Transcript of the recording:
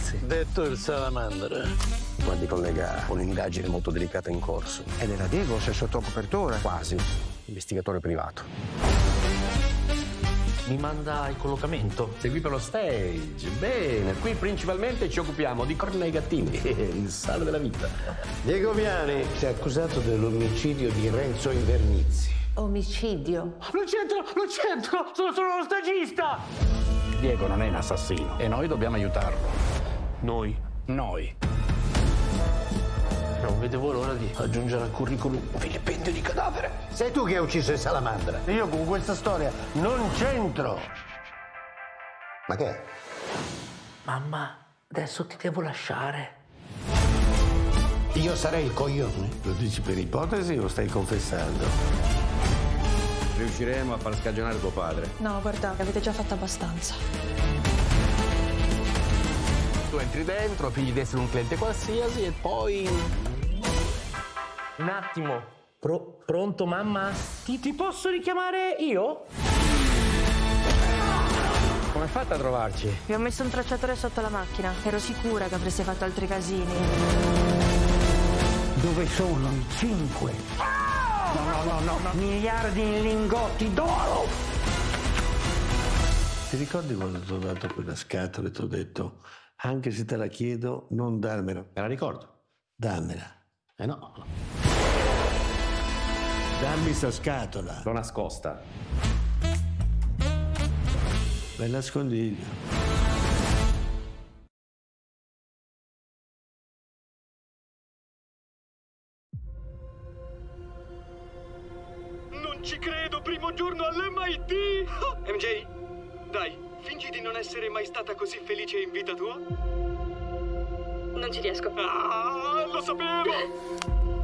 Vernizi. Detto il salamandra. Guardi collega, ho un'indagine molto delicata in corso. È della Diego, sei sotto copertura. Quasi. Investigatore privato. Mi manda il collocamento. Segui per lo stage. Bene, qui principalmente ci occupiamo di corna ai gattini. Il sale della vita. Diego Viani si è accusato dell'omicidio di Renzo Invernizzi. Omicidio? Lo c'entro! Sono lo stagista! Diego non è un assassino e noi dobbiamo aiutarlo. Noi. Non vedevo l'ora di aggiungere al curriculum un vilipendio di cadavere. Sei tu che hai ucciso il salamandra. Io con questa storia non c'entro. Ma che è? Mamma, adesso ti devo lasciare. Io sarei il coglione? Lo dici per ipotesi o stai confessando? Riusciremo a far scagionare tuo padre. No, guarda, avete già fatto abbastanza. Tu entri dentro, figli di essere un cliente qualsiasi e poi... Un attimo. Pronto, mamma? Ti posso richiamare io? Come fate a trovarci? Vi ho messo un tracciatore sotto la macchina. Ero sicura che avreste fatto altri casini. Dove sono i 5? No. Miliardi in lingotti d'oro! Ti ricordi quando ti ho dato quella scatola e ti ho detto anche se te la chiedo non darmela? Me la ricordo. Dammela. No. Dammi sta scatola. L'ho nascosta. Bella nascondiglio. Non ci credo, primo giorno all'MIT! MJ, dai, fingi di non essere mai stata così felice in vita tua. Non ci riesco. Ah, lo sapevo!